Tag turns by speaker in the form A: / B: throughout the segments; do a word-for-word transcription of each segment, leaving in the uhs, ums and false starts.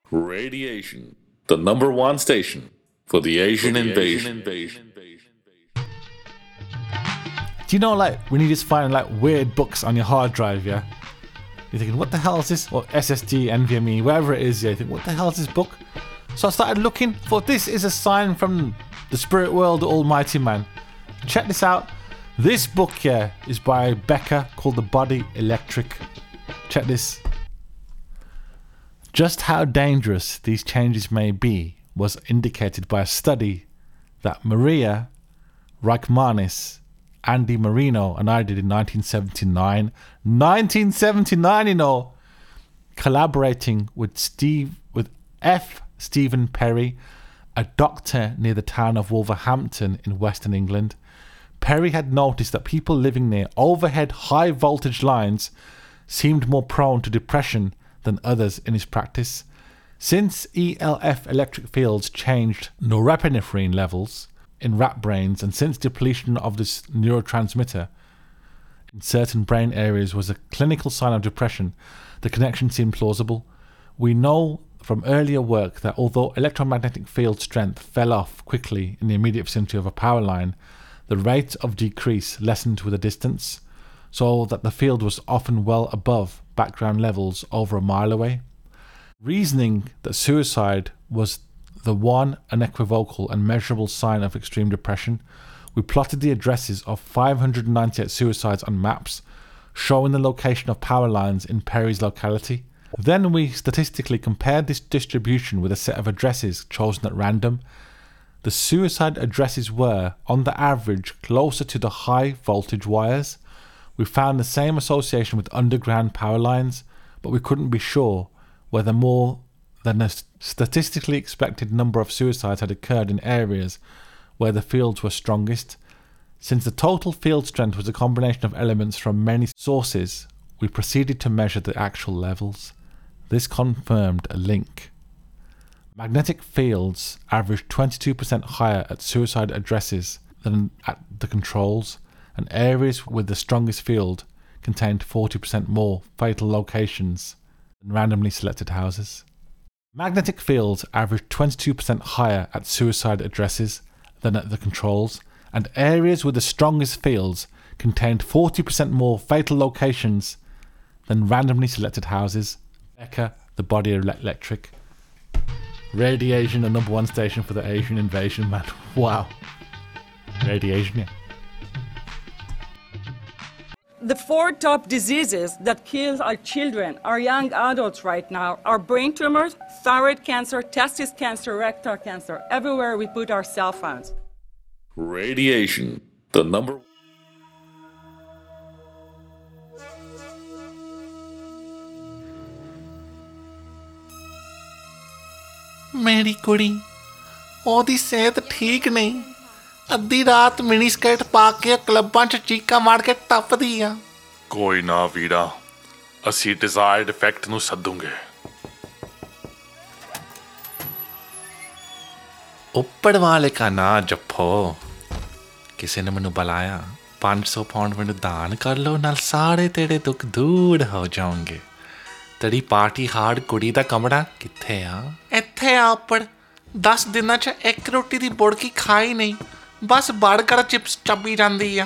A: Radiation, the number one station for the Asian for the invasion. Asian invasion.
B: Do you know, like, when you just find like weird books on your hard drive, yeah? You're thinking, what the hell is this? Or S S D, N V M E, wherever it is, yeah. You think, what the hell is this book? So I started looking for this is a sign from the spirit world, the almighty man. Check this out. This book here is by Becker called The Body Electric. Check this. Just how dangerous these changes may be was indicated by a study that Maria Reichmanis, Andy Marino and I did in nineteen seventy-nine. nineteen seventy-nine, you know. Collaborating with Steve, with F. Stephen Perry, a doctor near the town of Wolverhampton in Western England. Perry had noticed that people living near overhead high voltage lines seemed more prone to depression than others in his practice. Since E L F electric fields changed norepinephrine levels in rat brains, and since depletion of this neurotransmitter in certain brain areas was a clinical sign of depression, the connection seemed plausible. We know from earlier work that although electromagnetic field strength fell off quickly in the immediate vicinity of a power line, the rate of decrease lessened with the distance, so that the field was often well above background levels over a mile away. Reasoning that suicide was the one unequivocal and measurable sign of extreme depression, we plotted the addresses of five hundred ninety-eight suicides on maps, showing the location of power lines in Perry's locality. Then we statistically compared this distribution with a set of addresses chosen at random. The suicide addresses were, on the average, closer to the high voltage wires. We found the same association with underground power lines, but we couldn't be sure whether more than a statistically expected number of suicides had occurred in areas where the fields were strongest. Since the total field strength was a combination of elements from many sources, we proceeded to measure the actual levels. This confirmed a link. Magnetic fields averaged twenty-two percent higher at suicide addresses than at the controls, and areas with the strongest field contained forty percent more fatal locations than randomly selected houses. Magnetic fields averaged twenty-two percent higher at suicide addresses than at the controls, and areas with the strongest fields contained forty percent more fatal locations than randomly selected houses. Becker, The Body Electric. Radiation, the number one station for the Asian invasion, man. Wow. Radiation, yeah.
C: The four top diseases that kill our children, our young adults right now, are brain tumors, thyroid cancer, testis cancer, rectal cancer, everywhere we put our cell phones.
A: Radiation, the number...
D: ਮੇਰੀ ਕੁੜੀ ਉਹਦੀ ਸਿਹਤ ਠੀਕ ਨਹੀਂ ਅੱਧੀ ਰਾਤ mini skirt ਪਾ ਕੇ ਕਲੱਬਾਂ 'ਚ ਚੀਕਾਂ ਮਾਰ ਕੇ ਟੱਪਦੀ ਆ
E: ਕੋਈ ਨਾ ਵੀਰਾ ਅਸੀਂ ਡਿਜ਼ਾਇਰਡ ਇਫੈਕਟ ਨੂੰ ਸੱਦੂਗੇ
D: ਉੱਪਰ ਵਾਲੇ ਕਾ ਨਾ ਜੱਫੋ ਕਿਸੇ ਨੇ ਮੈਨੂੰ ਬੁਲਾਇਆ ਪੰਜ ਸੌ ਪਾਉਂਡ ਮੈਨੂੰ ਦਾਨ ਕਰ ਲਓ ਨਾਲ ਸਾਰੇ ਤੇਰੇ ਦੁੱਖ ਦੂਰ ਹੋ ਜਾਣਗੇ ਤੇਰੀ ਪਾਰਟੀ ਹਾਰਡ ਕੁੜੀ ਦਾ ਕਮਰਾ ਕਿੱਥੇ ਆ ਇੱਥੇ ਆ ਉੱਪਰ ਦਸ ਦਿਨਾਂ 'ਚ ਇੱਕ ਰੋਟੀ ਦੀ ਬੁੜਕੀ ਖਾਈ ਨਹੀਂ ਬਸ ਬਰਗਰ ਚਿਪਸ ਚੱਬੀ ਜਾਂਦੀ ਆ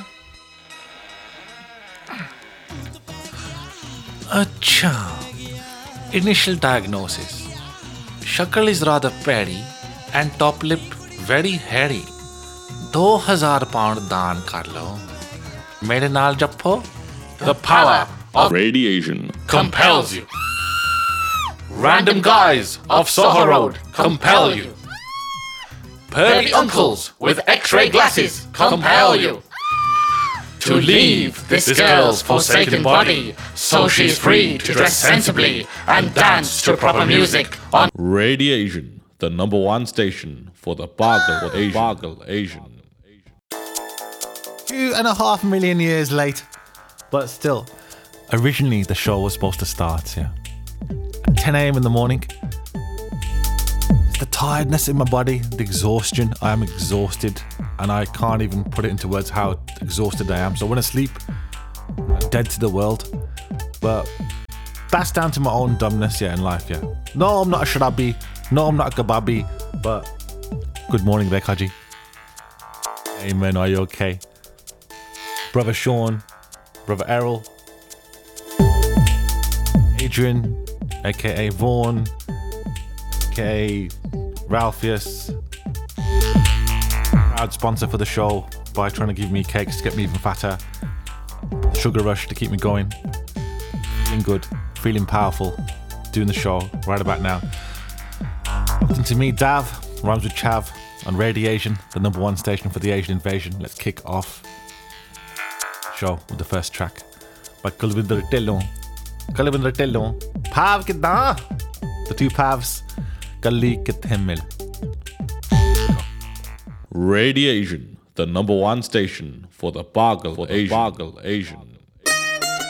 D: ਅੱਛਾ ਇਨੀਸ਼ੀਅਲ ਡਾਇਗਨੋਸਿਸ ਸ਼ਕਲ ਇਜ਼ ਰਾਦਰ ਪੈਰੀ and top lip very Harry ਦੋ ਹਜ਼ਾਰ ਪਾਉਂਡ ਦਾਨ ਕਰ ਲਓ ਮੇਰੇ ਨਾਲ ਜੱਫੋ
E: The power of
A: radiation
E: compels you. Random guys of Soho Road compel you. Pearly uncles with x-ray glasses compel you. To leave this girl's forsaken body so she's free to dress sensibly and dance to proper music on
A: Radiation, the number one station for the Bagal Asian. Bagal Asian.
B: Two and a half million years later. But still, originally the show was supposed to start, yeah, at ten a.m. in the morning. It's the tiredness in my body, the exhaustion. I am exhausted, and I can't even put it into words how exhausted I am. So when I sleep, I'm dead to the world. But that's down to my own dumbness, yeah, in life, yeah. No, I'm not a shrabi. No, I'm not a kababi. But good morning there, Kaji. Hey, man, are you okay? Brother Sean, Brother Errol, Adrian, aka Vaughn, aka Ralphius, proud sponsor for the show by trying to give me cakes to get me even fatter. Sugar rush to keep me going. Feeling good, feeling powerful, doing the show right about now. Listen to me, Dav, rhymes with Chav, on Radiation, the number one station for the Asian invasion. Let's kick off the show with the first track by Kulvinder Tellon. Kulvinder Tellon. Pav Kidna! The two Pavs. Kalli Kithemil.
A: Radiation, the number one station for the Bagal Asian. Bagal Asian.